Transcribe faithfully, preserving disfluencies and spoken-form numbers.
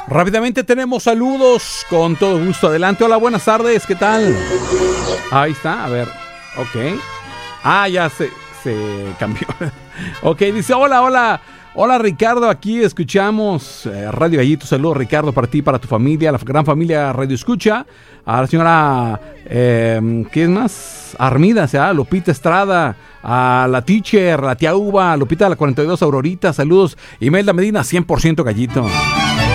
Rápidamente tenemos saludos, con todo gusto. Adelante, hola, buenas tardes, ¿qué tal? Ahí está, a ver, ok. Ah, ya se, se cambió. Ok, dice, hola, hola. Hola Ricardo, aquí escuchamos eh, Radio Gallito. Saludos Ricardo para ti, para tu familia, la gran familia Radio Escucha. A la señora, eh, ¿qué es más? Armida, o sea, Lupita Estrada, a la teacher, la tía Uva, Lupita de la cuarenta y dos Aurorita, saludos. Imelda Medina, cien por ciento Gallito.